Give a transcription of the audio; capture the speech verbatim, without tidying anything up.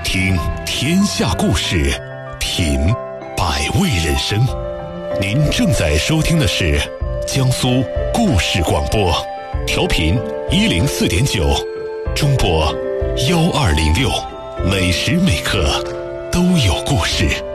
听天下故事，品百味人生。您正在收听的是江苏故事广播，调频一零四点九，中波幺二零六，每时每刻都有故事。